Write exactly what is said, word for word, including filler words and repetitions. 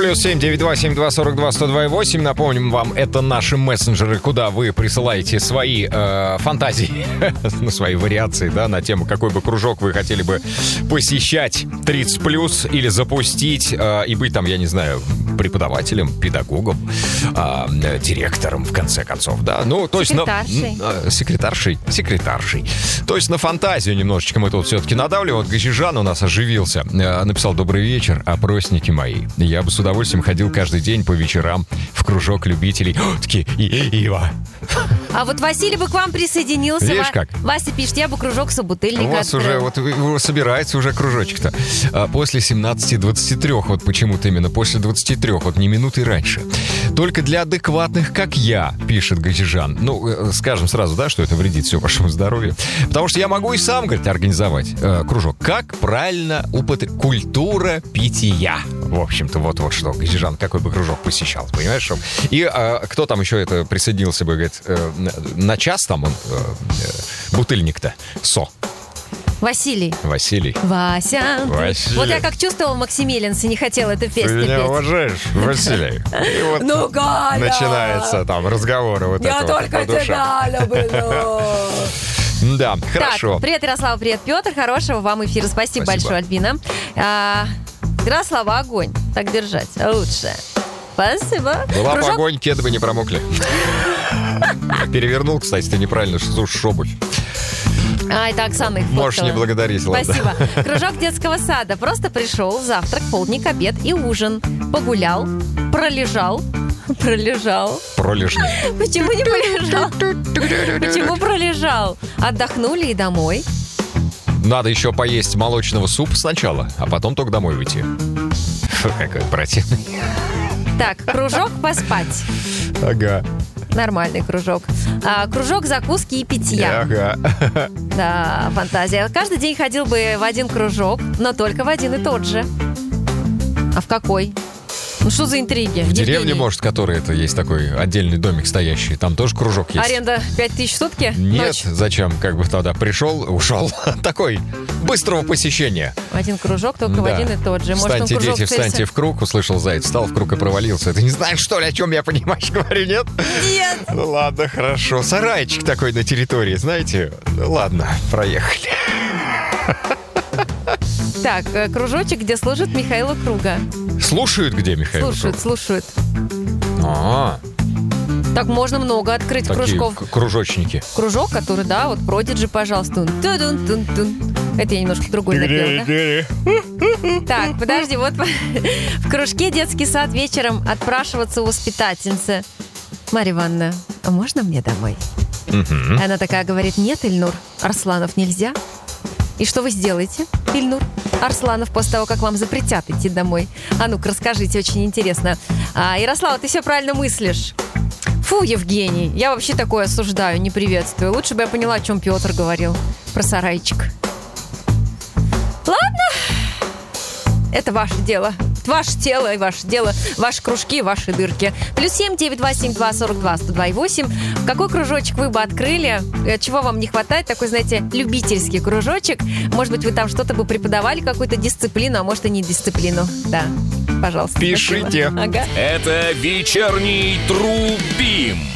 Плюс семь девять два семь два сорок два сто два восемь. Напомним вам, это наши мессенджеры, куда вы присылаете свои э, фантазии, ну, свои вариации, да, на тему, какой бы кружок вы хотели бы посещать тридцать плюс или запустить э, и быть там, я не знаю, преподавателем, педагогом, э, директором, в конце концов, да. Ну, то есть секретаршей. На, э, секретаршей. Секретаршей. То есть на фантазию немножечко мы тут все-таки надавливаем. Вот Гажижан у нас оживился. Э, написал: добрый вечер, опросники мои. Я бы с удовольствием ходил каждый день по вечерам в кружок любителей. О, такие, и, и, Ива. А вот Василий бы к вам присоединился. Видишь как? Вася пишет: я бы кружок собутыльника У вас открыл. уже вот вы- собирается уже кружочек-то. А после семнадцати двадцати трёх, вот почему-то именно после двадцати трёх, вот не минуты раньше. Только для адекватных, как я, пишет Газижан. Ну, э, скажем сразу, да, что это вредит все вашему здоровью. Потому что я могу и сам, говорит, организовать э, кружок. Как правильно употребить? Культура питья. В общем-то, вот-вот что, Газижан, какой бы кружок посещал, понимаешь? Что? И э, кто там еще это присоединился бы, говорит, э, на, на час там он, э, э, бутыльник-то, Со. Василий. Василий. Вася. Василий. Вот я как чувствовал Максимилианс и не хотела эту Ты песню меня петь. уважаешь, Василий? И вот Ну, Галя! начинается там разговоры вот Я этого только по душам. тебя люблю. Да, хорошо. Так, привет, Ярослав, привет, Петр. Хорошего вам эфира. Спасибо, Спасибо. большое, Альбина. А, Ярослава, огонь. Так держать. Лучше. Спасибо. Была бы Кружок- огонь, кеды бы не промокли. Перевернул, кстати, ты неправильно сушишь обувь. А, это Оксана их Можешь фоткала. не благодарить, ладно. Спасибо. Кружок детского сада. Просто пришел, завтрак, полдник, обед и ужин. Погулял, пролежал. Пролежал. Пролежни. Почему не полежал? Почему пролежал? Отдохнули и домой. Надо еще поесть молочного супа сначала, а потом только домой уйти. Фу, какой противный. Так, кружок поспать. Ага. Нормальный кружок. А, кружок закуски и питья. Ага. Да, фантазия. Каждый день ходил бы в один кружок, но только в один и тот же. А в какой? Ну что за интриги? В деревне, может, который это есть такой отдельный домик стоящий, там тоже кружок есть. Аренда пять тысяч в сутки? Нет, Ночь. зачем? Как бы тогда пришел, ушел. Такой быстрого посещения. Один кружок, только в Да. один и тот же. Может, он Встаньте, кружок дети, в цель- встаньте в круг, услышал заяц, встал в круг и провалился. Ты не знаешь, что ли, о чем я, понимаешь, говорю, нет? Нет. Ну ладно, хорошо. Сарайчик такой на территории, знаете? Ну ладно, проехали. Так, э, кружочек, где служит Михаила Круга. Слушают где, Михаил? Слушают, слушают. А, Так можно много открыть такие кружков. к- кружочники. Кружок, который, да, вот Продиджи, пожалуйста. Тун-тун-тун-тун. Это я немножко другой напела, да? Так, подожди, вот в кружке детский сад вечером отпрашиваться у воспитательницы. Марья Ивановна, а можно мне домой? Мгм. Она такая говорит: нет, Ильнур, Арсланов нельзя. И что вы сделаете, Ильнур Арсланов, после того, как вам запретят идти домой? А ну-ка, расскажите, очень интересно. А, Ярослава, ты все правильно мыслишь. Фу, Евгений, я вообще такое осуждаю, не приветствую. Лучше бы я поняла, о чем Петр говорил. Про сарайчик. Ладно, это ваше дело. Ваше тело и ваше дело, ваши кружки, ваши дырки. Плюс семь девять два семь два сорок два сто два восемь. Какой кружочек вы бы открыли? Э, Чего вам не хватает? Такой, знаете, любительский кружочек. Может быть, вы там что-то бы преподавали, какую-то дисциплину, а может и не дисциплину. Да, пожалуйста. Пишите. Спасибо. Ага. Это вечерний Трубим.